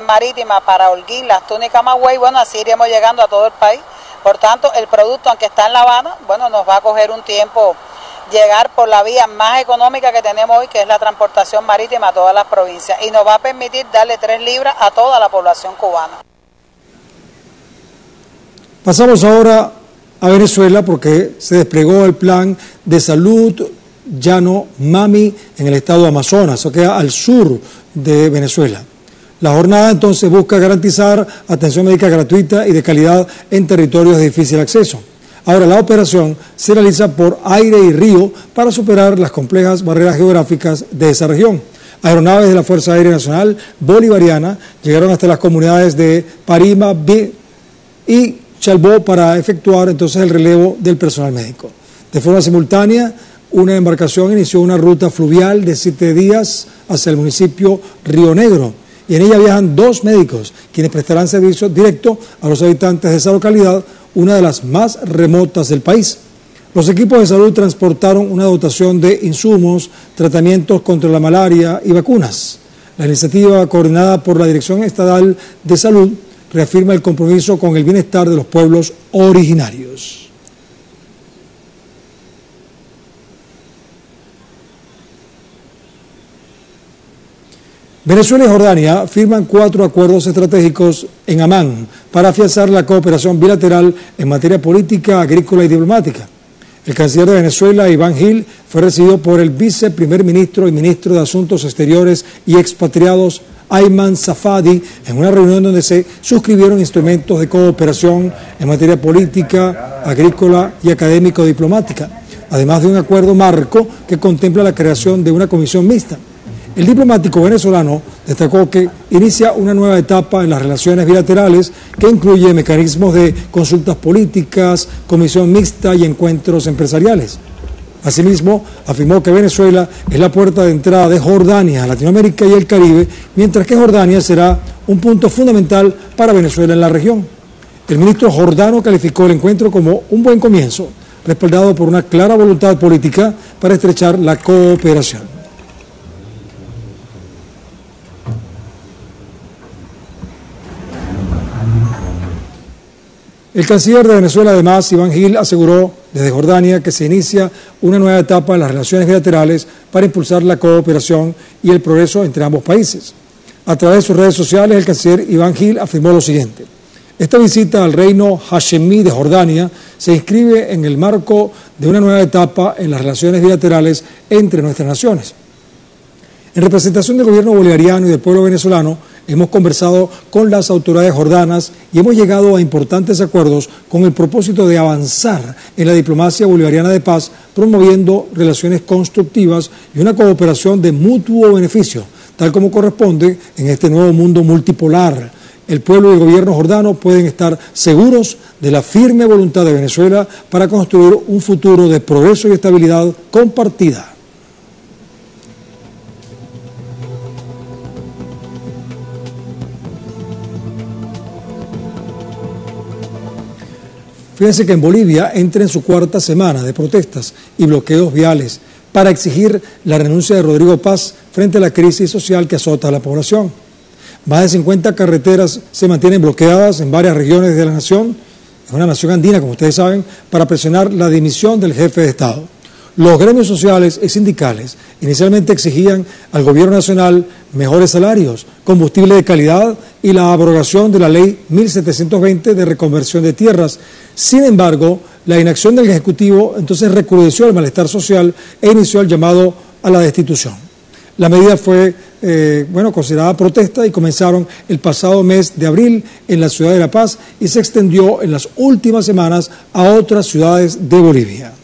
marítima para Holguín, Las Túnicas, Camagüey, bueno, así iremos llegando a todo el país. Por tanto, el producto, aunque está en La Habana, bueno, nos va a coger un tiempo llegar por la vía más económica que tenemos hoy, que es la transportación marítima a todas las provincias, y nos va a permitir darle 3 libras a toda la población cubana. Pasamos ahora a Venezuela porque se desplegó el plan de salud Llano Mami en el estado de Amazonas, eso queda al sur de Venezuela. La jornada entonces busca garantizar atención médica gratuita y de calidad en territorios de difícil acceso. Ahora, la operación se realiza por aire y río para superar las complejas barreras geográficas de esa región. Aeronaves de la Fuerza Aérea Nacional Bolivariana llegaron hasta las comunidades de Parima y Chalbó para efectuar entonces el relevo del personal médico. De forma simultánea, una embarcación inició una ruta fluvial de 7 días hacia el municipio Río Negro, y en ella viajan 2 médicos, quienes prestarán servicio directo a los habitantes de esa localidad, una de las más remotas del país. Los equipos de salud transportaron una dotación de insumos, tratamientos contra la malaria y vacunas. La iniciativa, coordinada por la Dirección Estatal de Salud, reafirma el compromiso con el bienestar de los pueblos originarios. Venezuela y Jordania firman 4 acuerdos estratégicos en Amán para afianzar la cooperación bilateral en materia política, agrícola y diplomática. El canciller de Venezuela, Iván Gil, fue recibido por el viceprimer ministro y ministro de Asuntos Exteriores y Expatriados, Ayman Safadi, en una reunión donde se suscribieron instrumentos de cooperación en materia política, agrícola y académico-diplomática, además de un acuerdo marco que contempla la creación de una comisión mixta. El diplomático venezolano destacó que inicia una nueva etapa en las relaciones bilaterales que incluye mecanismos de consultas políticas, comisión mixta y encuentros empresariales. Asimismo, afirmó que Venezuela es la puerta de entrada de Jordania a Latinoamérica y el Caribe, mientras que Jordania será un punto fundamental para Venezuela en la región. El ministro jordano calificó el encuentro como un buen comienzo, respaldado por una clara voluntad política para estrechar la cooperación. El canciller de Venezuela, además, Iván Gil, aseguró desde Jordania que se inicia una nueva etapa en las relaciones bilaterales para impulsar la cooperación y el progreso entre ambos países. A través de sus redes sociales, el canciller Iván Gil afirmó lo siguiente: esta visita al reino hashemí de Jordania se inscribe en el marco de una nueva etapa en las relaciones bilaterales entre nuestras naciones. En representación del gobierno bolivariano y del pueblo venezolano, hemos conversado con las autoridades jordanas y hemos llegado a importantes acuerdos con el propósito de avanzar en la diplomacia bolivariana de paz, promoviendo relaciones constructivas y una cooperación de mutuo beneficio, tal como corresponde en este nuevo mundo multipolar. El pueblo y el gobierno jordano pueden estar seguros de la firme voluntad de Venezuela para construir un futuro de progreso y estabilidad compartida. Fíjense que en Bolivia entra en su 4ª semana de protestas y bloqueos viales para exigir la renuncia de Rodrigo Paz frente a la crisis social que azota a la población. Más de 50 carreteras se mantienen bloqueadas en varias regiones de la nación, es una nación andina, como ustedes saben, para presionar la dimisión del jefe de Estado. Los gremios sociales y sindicales inicialmente exigían al gobierno nacional mejores salarios, combustible de calidad y la abrogación de la ley 1720 de reconversión de tierras. Sin embargo, la inacción del Ejecutivo entonces recrudeció el malestar social e inició el llamado a la destitución. La medida fue considerada protesta y comenzaron el pasado mes de abril en la ciudad de La Paz y se extendió en las últimas semanas a otras ciudades de Bolivia.